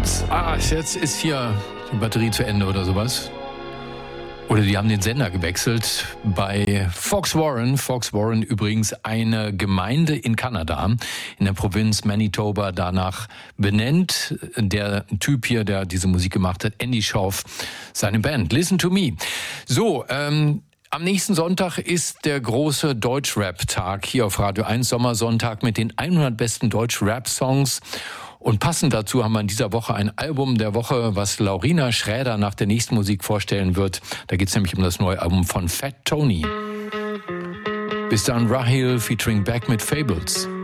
Fables. Jetzt ist hier die Batterie zu Ende oder sowas. Oder die haben den Sender gewechselt bei Fox Warren. Fox Warren übrigens eine Gemeinde in Kanada, in der Provinz Manitoba, danach benennt. Der Typ hier, der diese Musik gemacht hat, Andy Schauf, seine Band Listen to Me. So, am nächsten Sonntag ist der große Deutsch-Rap-Tag hier auf Radio 1, Sommersonntag mit den 100 besten Deutsch-Rap-Songs. Und passend dazu haben wir in dieser Woche ein Album der Woche, was Laurina Schräder nach der nächsten Musik vorstellen wird. Da geht es nämlich um das neue Album von Fat Tony. Bis dann Rahil featuring Back mit Fables.